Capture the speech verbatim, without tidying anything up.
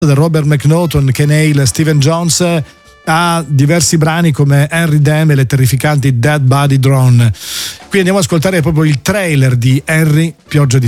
da Robert McNaughton, Ken Hale, Steven Jones, ha diversi brani come Henry Dam e le terrificanti Dead Body Drone. Qui andiamo ad ascoltare proprio il trailer di Henry, Pioggia di